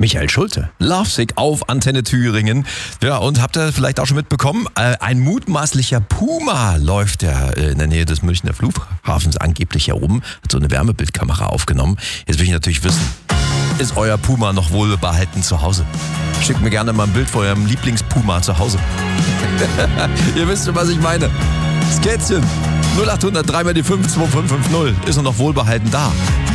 Michael Schulte. Lovesick auf Antenne Thüringen. Ja, und habt ihr vielleicht auch schon mitbekommen, ein mutmaßlicher Puma läuft ja in der Nähe des Münchner Flughafens angeblich herum, hat so eine Wärmebildkamera aufgenommen. Jetzt will ich natürlich wissen, ist euer Puma noch wohlbehalten zu Hause? Schickt mir gerne mal ein Bild von eurem Lieblingspuma zu Hause. Ihr wisst schon, was ich meine. Das Kätzchen 0800 3x5 2550 ist er noch wohlbehalten da.